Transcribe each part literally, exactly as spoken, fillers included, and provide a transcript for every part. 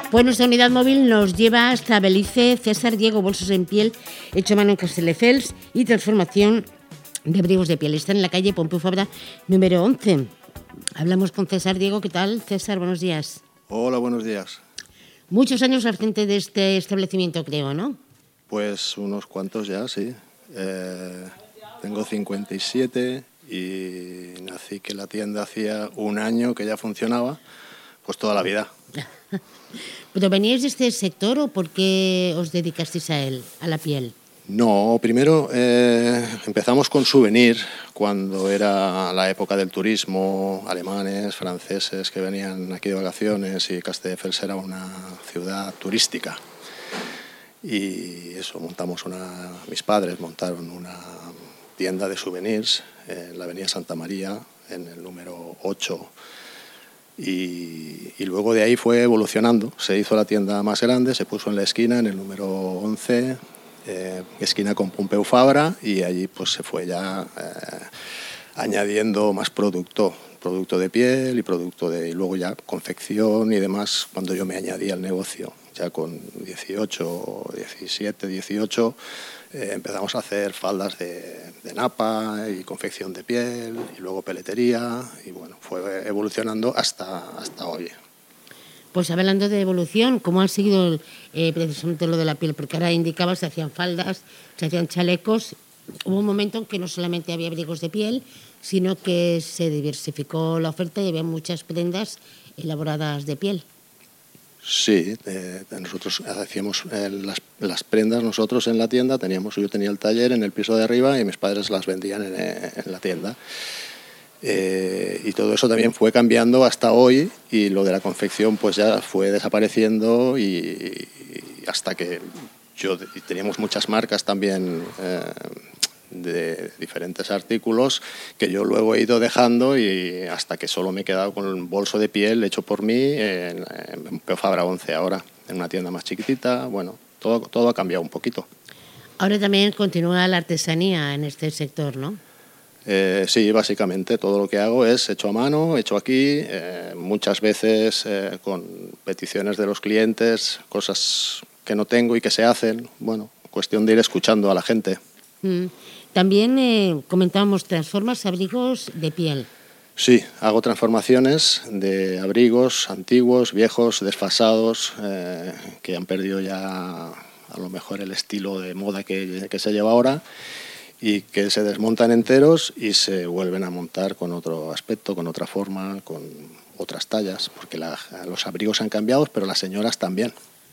Pues nuestra unidad móvil nos lleva hasta Belice. César Diego, bolsos en piel, hecho a mano en Castelldefels y transformación de abrigos de piel. Está en la calle Pompeu Fabra número once. Hablamos con César Diego. ¿Qué tal, César? Buenos días. Hola, buenos días. Muchos años al frente de este establecimiento, creo, ¿no? Pues unos cuantos ya, sí. Eh, tengo cincuenta y siete y nací que la tienda hacía un año que ya funcionaba, pues toda la vida. ¿Pero veníais de este sector o por qué os dedicasteis a él, a la piel? No, primero eh, empezamos con souvenir cuando era la época del turismo, alemanes, franceses que venían aquí de vacaciones y Castelldefels era una ciudad turística. Y eso, montamos una, mis padres montaron una tienda de souvenirs en la avenida Santa María, en el número ocho. Y, y luego de ahí fue evolucionando. Se hizo la tienda más grande, se puso en la esquina, en el número once, eh, esquina con Pompeu Fabra, y allí pues se fue ya eh, añadiendo más producto, producto de piel y producto de, y luego ya confección y demás, cuando yo me añadí al negocio. Ya con dieciocho, diecisiete, dieciocho, eh, empezamos a hacer faldas de, de napa y confección de piel y luego peletería y bueno, fue evolucionando hasta, hasta hoy. Pues hablando de evolución, ¿cómo ha seguido eh, precisamente lo de la piel? Porque ahora indicabas que se hacían faldas, se hacían chalecos. Hubo un momento en que no solamente había abrigos de piel, sino que se diversificó la oferta y había muchas prendas elaboradas de piel. Sí, eh, nosotros hacíamos eh, las, las prendas nosotros en la tienda, teníamos, yo tenía el taller en el piso de arriba y mis padres las vendían en, en la tienda. Eh, y todo eso también fue cambiando hasta hoy y lo de la confección pues ya fue desapareciendo y, y hasta que yo y teníamos muchas marcas también eh, de diferentes artículos que yo luego he ido dejando y hasta que solo me he quedado con un bolso de piel hecho por mí en, en Pompeu Fabra once ahora, en una tienda más chiquitita. Bueno, todo, todo ha cambiado un poquito. Ahora también continúa la artesanía en este sector, ¿no? Eh, sí, básicamente todo lo que hago es hecho a mano, hecho aquí, eh, muchas veces eh, con peticiones de los clientes, cosas que no tengo y que se hacen. Bueno, cuestión de ir escuchando a la gente. Mm. También eh, comentábamos, transformas abrigos de piel. Sí, hago transformaciones de abrigos antiguos, viejos, desfasados, eh, que han perdido ya a lo mejor el estilo de moda que, que se lleva ahora y que se desmontan enteros y se vuelven a montar con otro aspecto, con otra forma, con otras tallas, porque la, los abrigos han cambiado, pero las señoras también.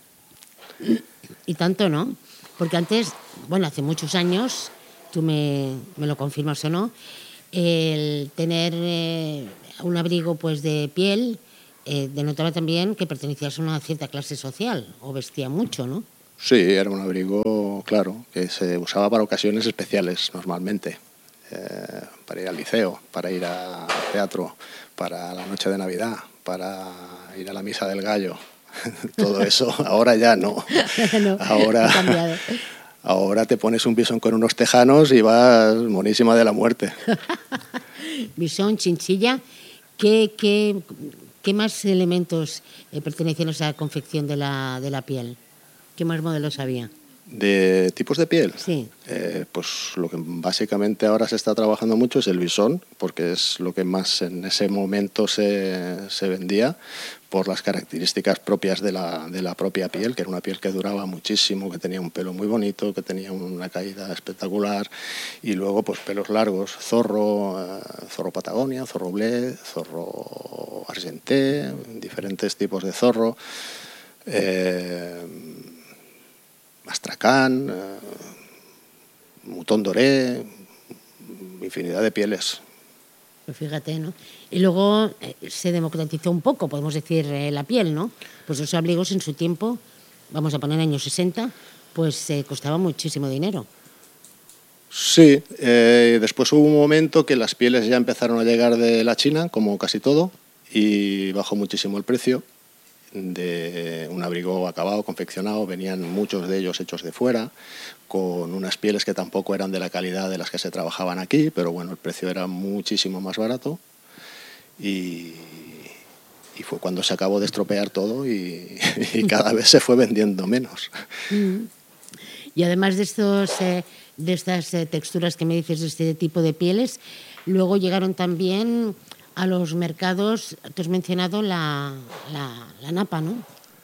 Y tanto, ¿no? Porque antes, bueno, hace muchos años, tú me, me lo confirmas o no, el tener eh, un abrigo pues de piel eh, denotaba también que pertenecías a una cierta clase social, o vestía mucho, ¿no? Sí, era un abrigo, claro, que se usaba para ocasiones especiales normalmente, eh, para ir al liceo, para ir al teatro, para la noche de Navidad, para ir a la misa del gallo. Todo eso, ahora ya no. no ahora, ahora te pones un bisón con unos tejanos y vas monísima de la muerte. Bisón, chinchilla, ¿qué, qué, qué más elementos eh, pertenecen a esa confección de la, de la piel? ¿Qué más modelos había? ¿De tipos de piel? Sí. Eh, pues lo que básicamente ahora se está trabajando mucho es el bisón, porque es lo que más en ese momento se, se vendía por las características propias de la, de la propia piel, que era una piel que duraba muchísimo, que tenía un pelo muy bonito, que tenía una caída espectacular, y luego pues pelos largos, zorro, eh, zorro Patagonia, zorro blé, zorro argenté, diferentes tipos de zorro. Eh, Astracán, eh, mutón doré, infinidad de pieles. Pues fíjate, ¿no? Y luego eh, se democratizó un poco, podemos decir, eh, la piel, ¿no? Pues los abrigos en su tiempo, vamos a poner años sesenta, pues eh, costaba muchísimo dinero. Sí, eh, después hubo un momento que las pieles ya empezaron a llegar de la China, como casi todo, y bajó muchísimo el precio de un abrigo acabado, confeccionado. Venían muchos de ellos hechos de fuera, con unas pieles que tampoco eran de la calidad de las que se trabajaban aquí, pero bueno, el precio era muchísimo más barato y, y fue cuando se acabó de estropear todo y, y cada vez se fue vendiendo menos. Mm. Y además de, estos, eh, de estas eh, texturas que me dices, de este tipo de pieles, luego llegaron también a los mercados, tú has mencionado la, la, la napa, ¿no?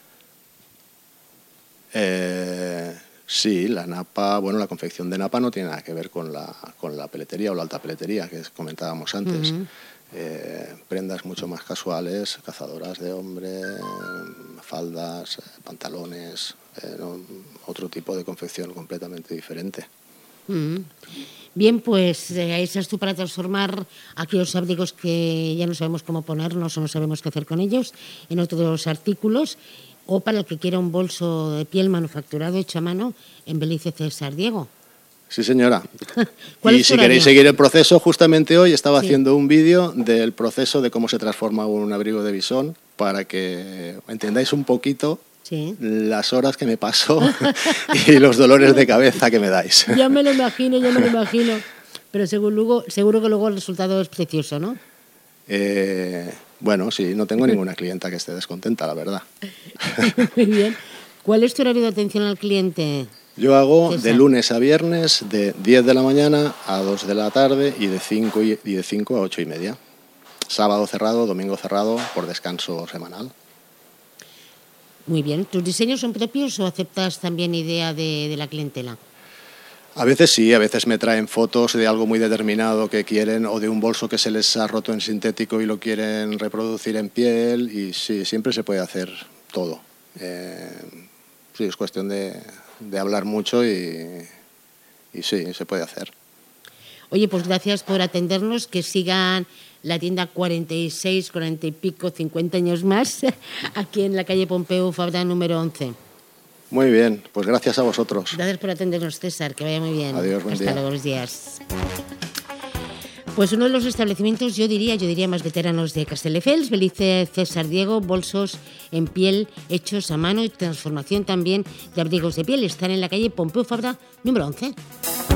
Eh, sí, la napa, bueno, la confección de napa no tiene nada que ver con la, con la peletería o la alta peletería que comentábamos antes. Uh-huh. Eh, prendas mucho más casuales, cazadoras de hombre, faldas, eh, pantalones, eh, no, otro tipo de confección completamente diferente. Uh-huh. Bien, pues eh, ahí estás tú para transformar aquellos abrigos que ya no sabemos cómo ponernos o no sabemos qué hacer con ellos en otros artículos, o para el que quiera un bolso de piel manufacturado hecho a mano en Belice César Diego. Sí, señora. Y si queréis seguir el proceso, justamente hoy estaba sí. haciendo un vídeo del proceso de cómo se transforma un abrigo de visón para que entendáis un poquito sí. las horas que me paso y los dolores de cabeza que me dais. Ya me lo imagino, ya me lo imagino. Pero seguro, luego, seguro que luego el resultado es precioso, ¿no? Eh, bueno, sí, no tengo ninguna clienta que esté descontenta, la verdad. Muy bien. ¿Cuál es tu horario de atención al cliente? Yo hago César. de lunes a viernes de diez de la mañana a dos de la tarde y de cinco, y de cinco a ocho y media. Sábado cerrado, domingo cerrado, por descanso semanal. Muy bien. ¿Tus diseños son propios o aceptas también idea de, de la clientela? A veces sí, a veces me traen fotos de algo muy determinado que quieren o de un bolso que se les ha roto en sintético y lo quieren reproducir en piel y sí, siempre se puede hacer todo. Eh, sí, es cuestión de... de hablar mucho y, y sí, se puede hacer. Oye, pues gracias por atendernos, que sigan la tienda cuarenta y seis, cuarenta y pico, cincuenta años más, aquí en la calle Pompeu Fabra número once. Muy bien, pues gracias a vosotros. Gracias por atendernos, César, que vaya muy bien. Adiós, buen Hasta día. luego, buenos días. Pues uno de los establecimientos, yo diría, yo diría más veteranos de Castelldefels, Belice César Diego, bolsos en piel hechos a mano y transformación también de abrigos de piel. Están en la calle Pompeu Fabra número once.